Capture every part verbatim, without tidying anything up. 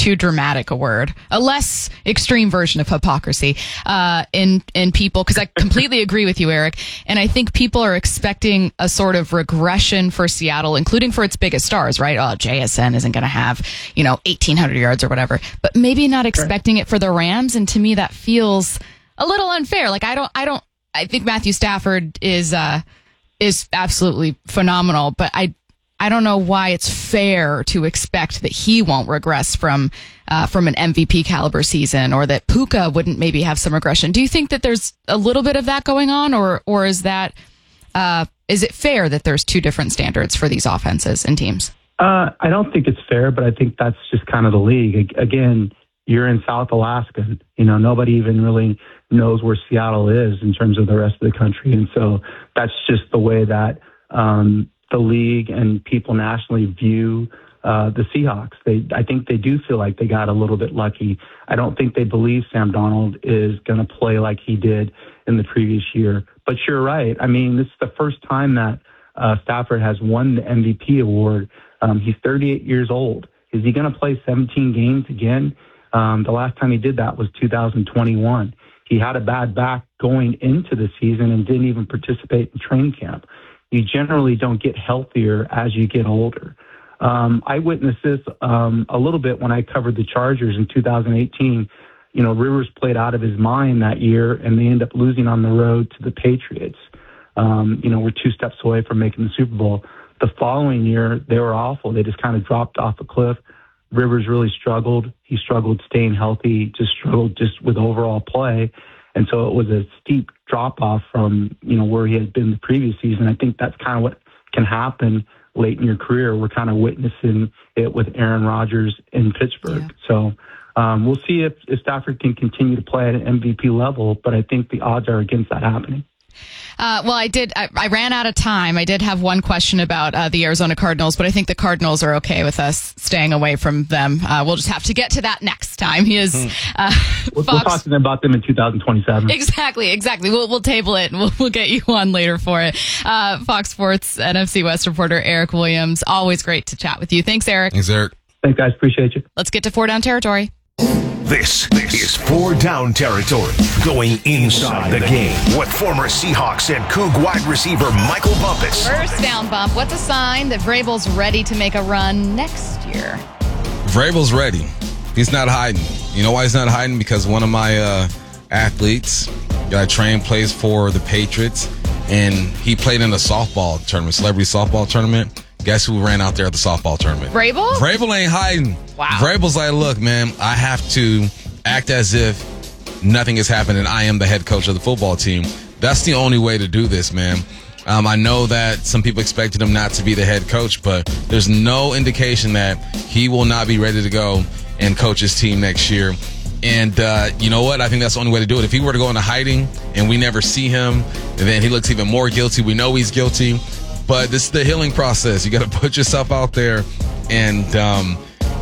too dramatic a word, a less extreme version of hypocrisy uh, in in people, because I completely agree with you, Eric. And I think people are expecting a sort of regression for Seattle, including for its biggest stars, right? Oh, J S N isn't going to have, you know, eighteen hundred yards or whatever, but maybe not expecting it for the Rams. And to me, that feels a little unfair. Like, I don't, I don't, I think Matthew Stafford is, uh, is absolutely phenomenal, but I, I don't know why it's fair to expect that he won't regress from uh, from an M V P caliber season, or that Puka wouldn't maybe have some regression. Do you think that there's a little bit of that going on, or or is that uh, is it fair that there's two different standards for these offenses and teams? Uh, I don't think it's fair, but I think that's just kind of the league. Again, you're in South Alaska. You know, nobody even really knows where Seattle is in terms of the rest of the country, and so that's just the way that. Um, the league and people nationally view uh, the Seahawks. They, I think they do feel like they got a little bit lucky. I don't think they believe Sam Darnold is going to play like he did in the previous year. But you're right. I mean, this is the first time that uh, Stafford has won the M V P award. Um, he's thirty-eight years old. Is he going to play seventeen games again? Um, the last time he did that was two thousand twenty-one. He had a bad back going into the season and didn't even participate in training camp. You generally don't get healthier as you get older. Um, I witnessed this um, a little bit when I covered the Chargers in two thousand eighteen. You know, Rivers played out of his mind that year, and they ended up losing on the road to the Patriots. Um, you know, we're two steps away from making the Super Bowl. The following year, they were awful. They just kind of dropped off a cliff. Rivers really struggled. He struggled staying healthy, just struggled just with overall play. And so it was a steep drop-off from, you know, where he had been the previous season. I think that's kind of what can happen late in your career. We're kind of witnessing it with Aaron Rodgers in Pittsburgh. Yeah. So um, we'll see if, if Stafford can continue to play at an M V P level, but I think the odds are against that happening. Uh, well, I did. I, I ran out of time. I did have one question about uh, the Arizona Cardinals, but I think the Cardinals are okay with us staying away from them. Uh, we'll just have to get to that next time. He is. Uh, we'll, Fox. we'll talk to them about them in two thousand twenty-seven. Exactly, exactly. We'll we'll table it and we'll we'll get you on later for it. Uh, Fox Sports N F C West reporter Eric Williams. Always great to chat with you. Thanks, Eric. Thanks, Eric. Thanks, guys. Appreciate you. Let's get to four down territory. This, this is four down territory, going inside the game with former Seahawks and Coug wide receiver Michael Bumpus. First down, Bump. What's a sign that Vrabel's ready to make a run next year? Vrabel's ready. He's not hiding. You know why he's not hiding? Because one of my uh, athletes that I train plays for the Patriots, and he played in a softball tournament, celebrity softball tournament. Guess who ran out there at the softball tournament? Vrabel? Vrabel ain't hiding. Wow. Vrabel's like, look, man, I have to act as if nothing has happened and I am the head coach of the football team. That's the only way to do this, man. Um, I know that some people expected him not to be the head coach, but there's no indication that he will not be ready to go and coach his team next year. And uh, you know what? I think that's the only way to do it. If he were to go into hiding and we never see him, then he looks even more guilty. We know he's guilty. But this is the healing process. You got to put yourself out there and um,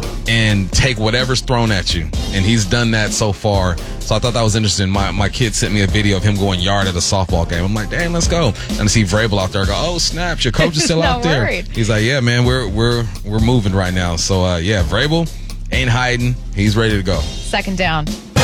and take whatever's thrown at you. And he's done that so far. So I thought that was interesting. My my kid sent me a video of him going yard at a softball game. I'm like, dang, let's go. And I see Vrabel out there. I go, oh, snaps, your coach is still out there. Worried. He's like, yeah, man, we're we're we're moving right now. So uh, yeah, Vrabel ain't hiding. He's ready to go. Second down.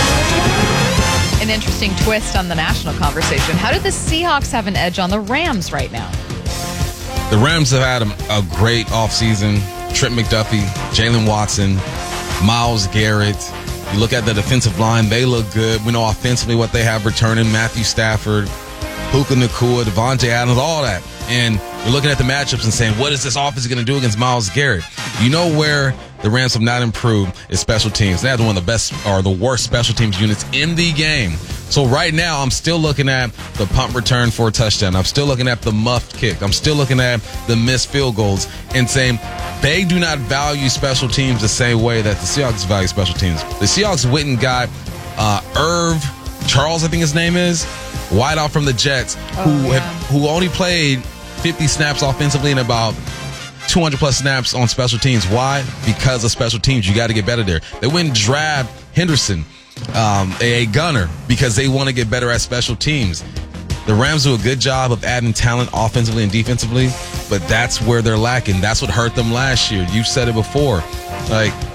An interesting twist on the national conversation. How did the Seahawks have an edge on the Rams right now? The Rams have had a, a great offseason. Trent McDuffie, Jalen Watson, Myles Garrett. You look at the defensive line, they look good. We know offensively what they have returning. Matthew Stafford, Puka Nacua, Devontae Adams, all that. And you're looking at the matchups and saying, what is this offense going to do against Myles Garrett? You know where the Rams have not improved is special teams. They have one of the best or the worst special teams units in the game. So right now, I'm still looking at the punt return for a touchdown. I'm still looking at the muffed kick. I'm still looking at the missed field goals and saying they do not value special teams the same way that the Seahawks value special teams. The Seahawks went and got uh, Irv Charles, I think his name is, wideout from the Jets, oh, who yeah. have, who only played fifty snaps offensively and about two hundred plus snaps on special teams. Why? Because of special teams. You got to get better there. They went and draft Henderson, um, a, a gunner, because they want to get better at special teams. The Rams do a good job of adding talent offensively and defensively, but that's where they're lacking. That's what hurt them last year. You said it before. Like,